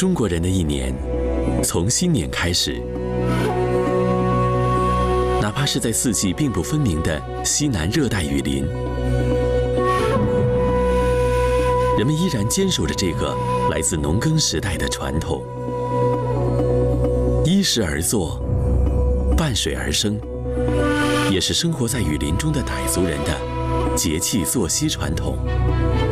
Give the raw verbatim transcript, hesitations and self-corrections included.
中国人的一年，从新年开始，哪怕是在四季并不分明的西南热带雨林，人们依然坚守着这个来自农耕时代的传统。依时而作，伴水而生，也是生活在雨林中的傣族人的节气作息传统。